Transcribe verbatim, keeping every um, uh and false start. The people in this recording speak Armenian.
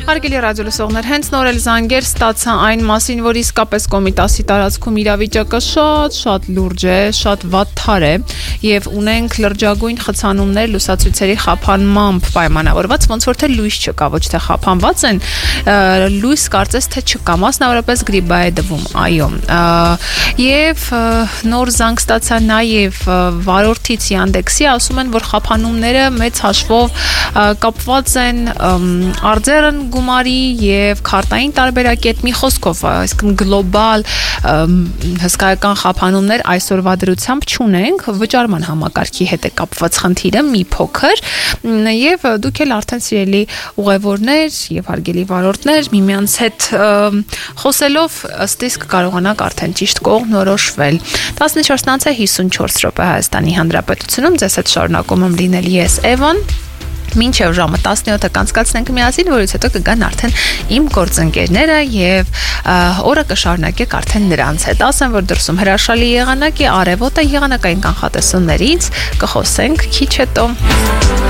Հարգելի ռադիոլսողներ, հենց նոր էլ զանգեր ստացա այն մասին, որ իսկապես Կոմիտասի տարածքում իրավիճակը շատ շատ լուրջ է, շատ վատթար է եւ ունենք լրջագույն խցանումներ լուսացույցերի խափանմամբ պայմանավորված, ոնց որ թե լույս չկա, ոչ թե խափանված են, լույս կարծես թե չկա, մասնավորապես գրիպ է դվում, այո։ Եվ նոր զանգ ստացա նաեւ վարորդից Yandex-ի, ասում են, որ խափանումները մեծ հաշվով կապված են արձերն գումարի եւ քարտային տարբերակետ մի խոսքով, այսինքն գլոբալ հսկայական խափանումներ այսօրվա դրությամբ չունենք, վճարման համակարգի հետ է կապված խնդիրը մի փոքր եւ դուք էլ արդեն սիրելի ուղևորներ եւ հարգելի վարորդներ միմյանց հետ խոսելով ըստ իս կկարողանաք արդեն ճիշտ կողմնորոշվել։ տասնչորսն հիսունչորս րոպե Հայաստանի Հանրապետությունում ձեզ հետ շարունակում եմ լինել ես Էվան։ Մինչև ժամը տասնյոթը կանցկացնենք միասին, որից հետո կգան արդեն իմ գործընկերները եւ օրը կշարունակեք արդեն նրանց հետ։ Ասեմ, որ դրսում հրաշալի եղանակ է, արևոտ է, եղանակային կանխատեսումներից կխոսենք քիչ հետո։